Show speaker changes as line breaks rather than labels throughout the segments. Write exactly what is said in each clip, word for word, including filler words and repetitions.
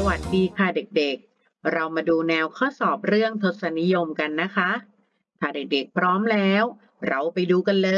วัสดีค่ะเด็กๆ เรามาดูแนวข้อสอบเรื่องทศนิยมกันนะคะ ถ้าเด็กๆพร้อมแล้ว เราไปดูกันเลย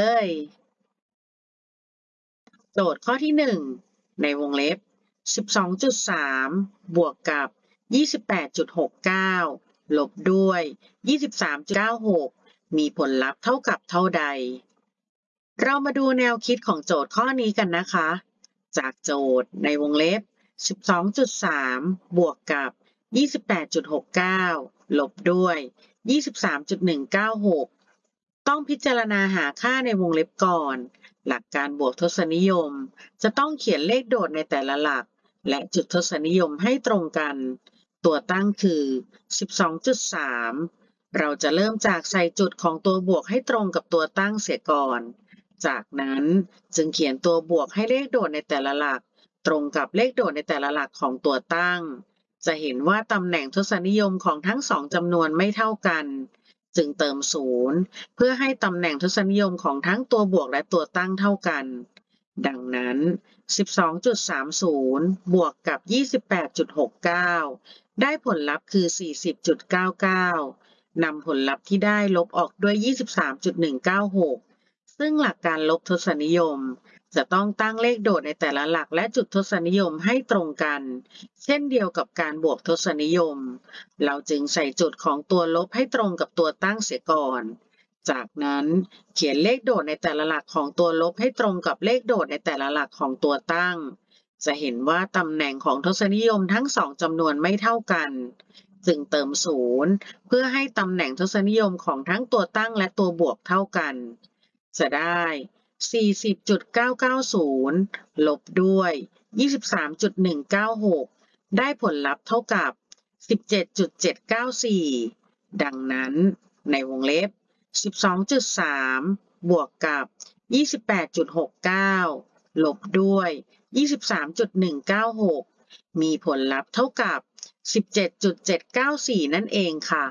โจทย์ข้อที่ หนึ่ง ในวงเล็บ สิบสองจุดสาม บวกกับ ยี่สิบแปดจุดหกเก้า ลบด้วย ยี่สิบสามจุดเก้าหก มีผลลัพธ์เท่ากับเท่าใด เรามาดูแนวคิดของโจทย์ข้อนี้กันนะคะ จากโจทย์ในวงเล็บ สิบสองจุดสาม บวกกับ ยี่สิบแปดจุดหกเก้า ลบด้วย ยี่สิบสามจุดหนึ่งเก้าหก ต้องพิจารณาหาค่าในวงเล็บก่อน หลักการบวกทศนิยมจะต้องเขียนเลขโดดในแต่ละหลัก และจุดทศนิยมให้ตรงกัน ตัวตั้งคือ สิบสองจุดสาม เราจะเริ่มจากใส่จุดของตัวบวกให้ตรงกับตัวตั้งเสียก่อน จากนั้นจึงเขียนตัวบวกให้เลขโดดในแต่ละหลัก ตรงกับเลขโดดในแต่ละหลักของตัวตั้ง จะเห็นว่าตำแหน่งทศนิยมของทั้งสองจำนวนไม่เท่ากัน จึงเติมศูนย์เพื่อให้ตำแหน่งทศนิยมของทั้งตัวบวกและตัวตั้งเท่ากัน ดังนั้น สิบสองจุดสามศูนย์ บวกกับ ยี่สิบแปดจุดหกเก้า ได้ผลลัพธ์คือ สี่สิบจุดเก้าเก้า นำผลลัพธ์ที่ได้ลบออกด้วย ยี่สิบสามจุดหนึ่งเก้าหก ซึ่งหลักการลบทศนิยมจะต้องตั้งเลขโดดในแต่ละหลักและจุดทศนิยมให้ตรงกัน เช่นเดียวกับการบวกทศนิยม เราจึงใส่จุดของตัวลบให้ตรงกับตัวตั้งเสียก่อน จากนั้นเขียนเลขโดดในแต่ละหลักของตัวลบให้ตรงกับเลขโดดในแต่ละหลักของตัวตั้ง จะเห็นว่าตำแหน่งของทศนิยมทั้งสองจำนวนไม่เท่ากัน จึงเติมศูนย์เพื่อให้ตำแหน่งทศนิยมของทั้งตัวตั้งและตัวบวกเท่ากัน จะได้ สี่สิบจุดเก้าเก้าศูนย์ ลบด้วย ยี่สิบสามจุดหนึ่งเก้าหก ได้ผลลัพธ์เท่ากับ สิบเจ็ดจุดเจ็ดเก้าสี่ ดังนั้นในวงเล็บ สิบสองจุดสาม บวกกับ ยี่สิบแปดจุดหกเก้า ลบด้วย ยี่สิบสามจุดหนึ่งเก้าหก มีผลลัพธ์เท่ากับ สิบเจ็ดจุดเจ็ดเก้าสี่ นั่นเองค่ะ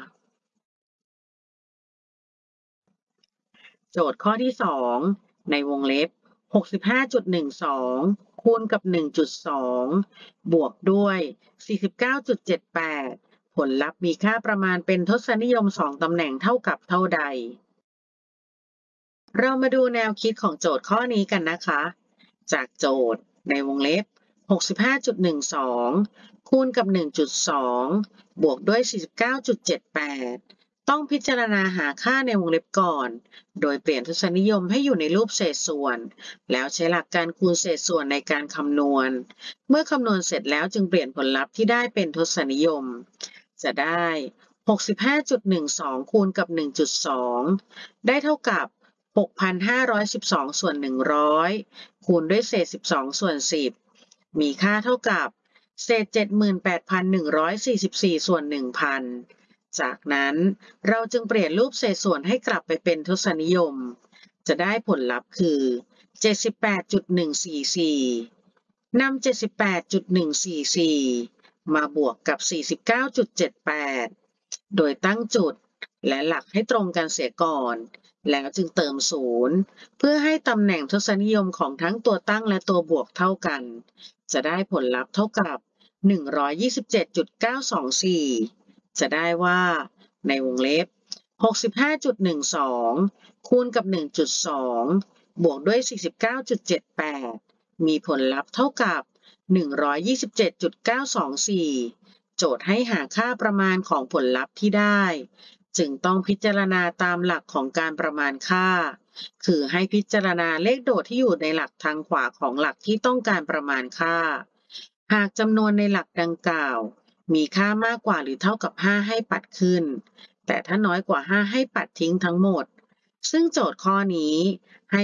โจทย์ข้อที่ สอง ในวงเล็บ หกสิบห้าจุดหนึ่งสอง คูณกับ หนึ่งจุดสอง บวกด้วย สี่สิบเก้าจุดเจ็ดแปด ผลลัพธ์มีค่าประมาณเป็นทศนิยมสองตำแหน่งเท่ากับเท่าใด เรามาดูแนวคิดของโจทย์ข้อนี้กันนะคะ จากโจทย์ในวงเล็บ หกสิบห้าจุดหนึ่งสอง คูณกับ หนึ่งจุดสอง บวกด้วย สี่สิบเก้าจุดเจ็ดแปด ต้องพิจารณาหาค่าในวงเล็บก่อน โดยเปลี่ยนทศนิยมให้อยู่ในรูปเศษส่วน แล้วใช้หลักการคูณเศษส่วนในการคำนวณ เมื่อคำนวณเสร็จแล้วจึงเปลี่ยนผลลัพธ์ที่ได้เป็นทศนิยม จะได้ หกสิบห้าจุดหนึ่งสอง คูณกับ หนึ่งจุดสอง ได้เท่ากับ หกพันห้าร้อยสิบสอง ส่วน หนึ่งร้อย คูณด้วยเศษ สิบสอง ส่วน สิบ มีค่าเท่ากับ เศษ เจ็ดหมื่นแปดพันหนึ่งร้อยสี่สิบสี่ ส่วน หนึ่งพัน จากนั้นเราจึงเปลี่ยนรูปเศษส่วนให้กลับไปเป็นทศนิยม จะได้ผลลัพธ์คือ เจ็ดสิบแปดจุดหนึ่งสี่สี่ นำ เจ็ดสิบแปดจุดหนึ่งสี่สี่ มาบวกกับ สี่สิบเก้าจุดเจ็ดแปด โดยตั้งจุดและหลักให้ตรงกันเสียก่อน แล้วจึงเติมศูนย์เพื่อให้ตำแหน่งทศนิยมของทั้งตัวตั้งและตัวบวกเท่ากัน จะได้ผลลัพธ์เท่ากับ หนึ่งร้อยยี่สิบเจ็ดจุดเก้าสองสี่ จะได้ว่าในวงเล็บ หกสิบห้าจุดหนึ่งสอง คูณกับ หนึ่งจุดสอง บวกด้วย สี่สิบเก้าจุดเจ็ดแปด มีผลลัพธ์เท่ากับ หนึ่งร้อยยี่สิบเจ็ดจุดเก้าสองสี่ โจทย์ให้หาค่าประมาณของผลลัพธ์ที่ได้ จึงต้องพิจารณาตามหลักของการประมาณค่า คือให้พิจารณาเลขโดดที่อยู่ในหลักทางขวาของหลักที่ต้องการประมาณค่า หากจำนวนในหลักดังกล่าวมีค่ามากกว่าหรือเท่ากับ ห้า ให้ปัดขึ้น แต่ถ้าน้อยกว่า ห้า ให้ปัดทิ้งทั้งหมด ซึ่งโจทย์ข้อนี้